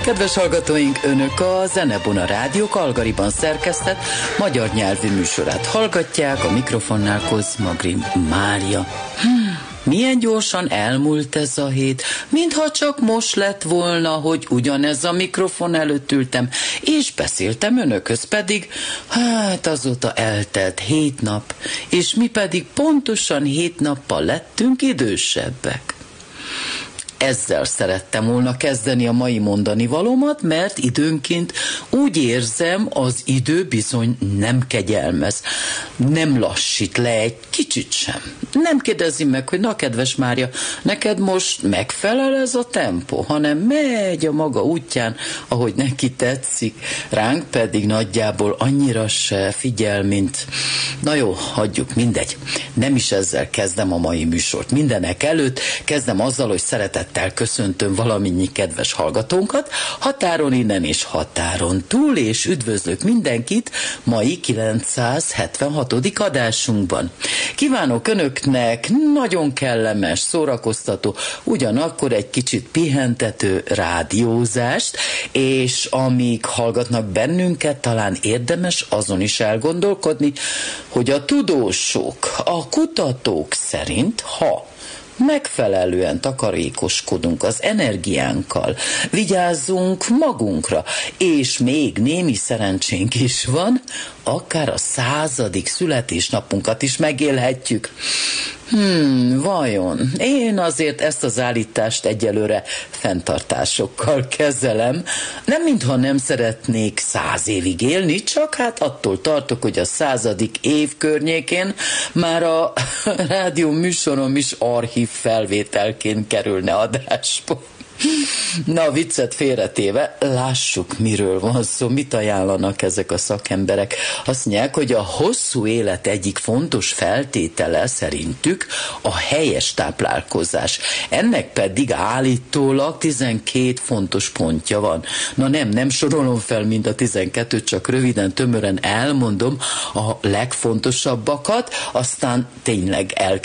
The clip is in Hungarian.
Kedves hallgatóink, Önök a Zenebuna Rádió Calgaryban szerkesztett magyar nyelvű műsorát hallgatják, a mikrofonnál Kozmagri Mária. Milyen gyorsan elmúlt ez a hét, mintha csak most lett volna, hogy ugyanez a mikrofon előtt ültem, és beszéltem önökhöz, pedig azóta eltelt 7 nap, és mi pedig pontosan 7 nappal lettünk idősebbek. Ezzel szerettem volna kezdeni a mai mondani valómat, mert időnként úgy érzem, az idő bizony nem kegyelmez, nem lassít le egy kicsit sem. Nem kérdezi meg, hogy na kedves Mária, neked most megfelel ez a tempó, hanem megy a maga útján, ahogy neki tetszik, ránk pedig nagyjából annyira se figyel, mint... Na jó, hagyjuk, mindegy. Nem is ezzel kezdem a mai műsort. Mindenek előtt kezdem azzal, hogy szeretettel köszöntöm valamennyi kedves hallgatónkat, határon innen és határon túl, és üdvözlök mindenkit mai 976. adásunkban. Kívánok önöknek nagyon kellemes, szórakoztató, ugyanakkor egy kicsit pihentető rádiózást, és amíg hallgatnak bennünket, talán érdemes azon is elgondolkodni, hogy a tudósok, a kutatók szerint, ha megfelelően takarékoskodunk az energiánkkal, vigyázzunk magunkra, és még némi szerencsénk is van, akár a 100. születésnapunkat is megélhetjük. Vajon? Én azért ezt az állítást egyelőre fenntartásokkal kezelem. Nem mintha nem szeretnék 100 évig élni, csak hát attól tartok, hogy a 100. év környékén már a rádió műsorom is archív felvételként kerülne adásba. Na, viccet félretéve, lássuk, miről van szó, mit ajánlanak ezek a szakemberek. Azt mondják, hogy a hosszú élet egyik fontos feltétele szerintük a helyes táplálkozás. Ennek pedig állítólag 12 fontos pontja van. Na nem sorolom fel mind a 12, csak röviden, tömören elmondom a legfontosabbakat, aztán tényleg